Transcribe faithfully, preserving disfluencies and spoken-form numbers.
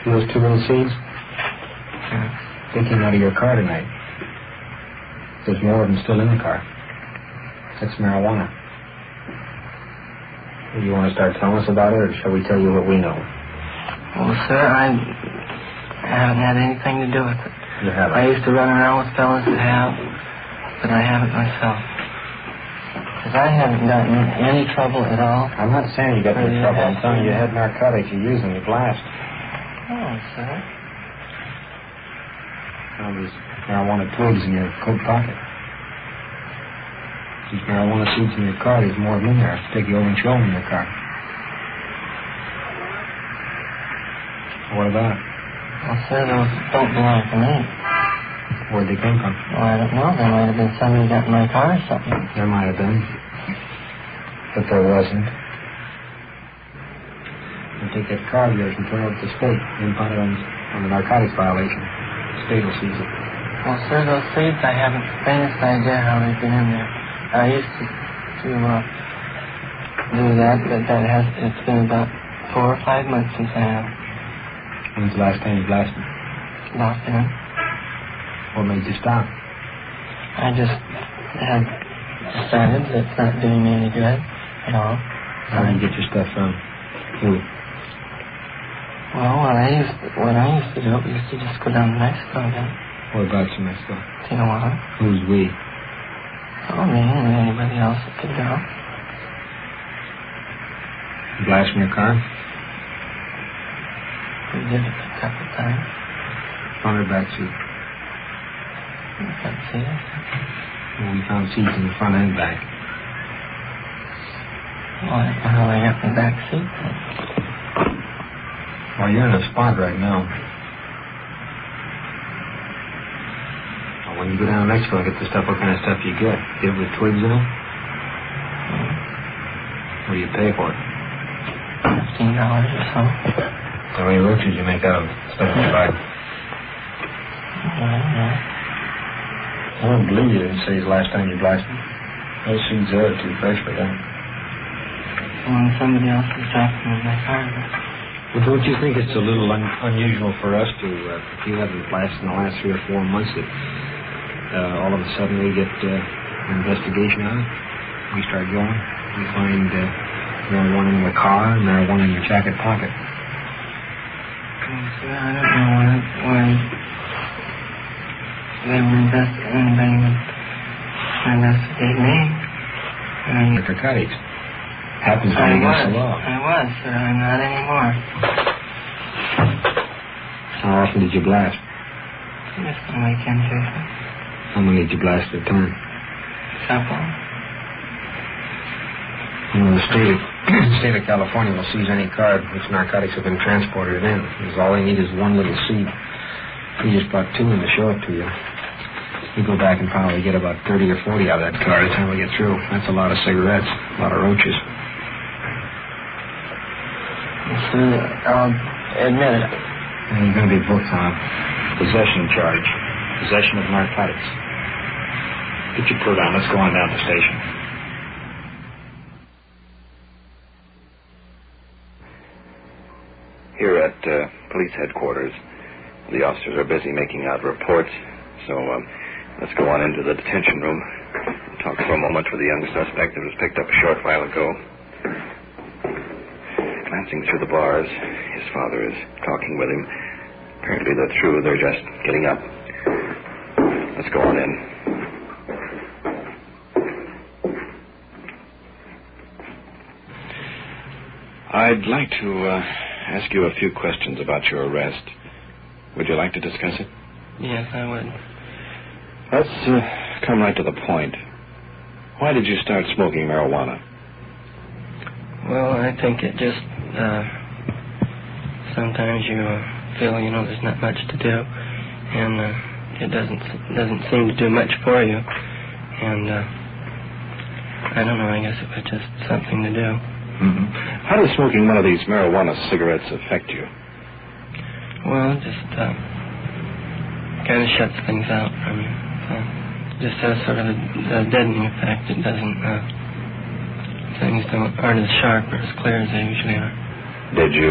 See those two little seeds? Yeah. They came out of your car tonight. There's more of them still in the car. That's marijuana. Do you want to start telling us about it, or shall we tell you what we know? Well, sir, I haven't had anything to do with it. You haven't? I used to run around with fellas that have, but I haven't myself. Because I haven't gotten in any trouble at all. I'm not saying you got into trouble. I'm telling you you had narcotics. You used them. You blast. Oh, sir. Found these marijuana twigs in your coat pocket. These marijuana seeds in your car, there's more of them in there. I'll take you over and show them in your car. What about it? Well, sir, those don't belong to me. Where'd they come from? Well, I don't know. There might have been somebody got in my car or something. There might have been. But there wasn't. You take that car of yours and turn it over to the state. You can find it on, on the narcotics violation. The state will seize it. Well, sir, those seeds, I haven't the faintest idea how they get in there. I used to, to uh, do that, but that has, it's been about four or five months since I have. When's the last time you blasted? Locked in. What made you stop? I just had decided that it's not doing me any good at all. How did you get your stuff from? Who? Well, what I used to, what I used to do, we used to just go down to Mexico again. Whereabouts in Mexico? Tijuana. Who's we? Oh, me and anybody else that could go. You blast from your car? We did it a couple of times. Front or back seat? Front seat. Well, we found seats in the front and back. Well, I don't know how I got in the back seat. Well, you're in a spot right now. Well, when you go down to Mexico and get the stuff, what kind of stuff you get? Get it with twigs in it? Mm-hmm. What do you pay for it? Fifteen dollars or so. How many roaches you make out of stuff you buy? I don't know. I don't believe you didn't say the last time you blasted. Those seeds there are too fresh for that. Well, somebody else was dropping in my car. Well, don't you think it's a little un- unusual for us to, uh, if you haven't blasted in the last three or four months, that uh, all of a sudden we get uh, an investigation on it? We start going. We find uh, marijuana in your car and marijuana in your jacket pocket. Well, sir, I don't know why, why they would investigate, anybody would investigate me. I mean, Like narcotics. Happens when I you was, against the law. I was, sir. I'm not anymore. How often did you blast? Just on weekends, sir. How many did you blast at a time? Couple. Well, the state of, the state of California will seize any car which narcotics have been transported in. Because all they need is one little seed. We just brought two in to show it to you. We go back and probably get about thirty or forty out of that car by the time we get through. That's a lot of cigarettes, a lot of roaches. Sir, I'll admit it. And you're going to be booked on a possession charge. Possession of narcotics. Get your coat on. Let's go on down to the station. Here at uh, police headquarters, the officers are busy making out reports, so um, let's go on into the detention room and talk for a moment with the young suspect that was picked up a short while ago. Glancing through the bars, his father is talking with him. Apparently they're through. They're just getting up. Let's go on in. I'd like to uh, ask you a few questions about your arrest. Would you like to discuss it? Yes, I would. Let's uh, come right to the point. Why did you start smoking marijuana? Well, I think it just, uh, sometimes you uh, feel, you know, there's not much to do, and uh, it doesn't doesn't seem to do much for you, and uh, I don't know, I guess it was just something to do. Mm-hmm. How does smoking one of these marijuana cigarettes affect you? Well, it just uh, kind of shuts things out from you. So just has sort of a, a deadening effect. It doesn't, uh, things don't, aren't as sharp or as clear as they usually are. Did you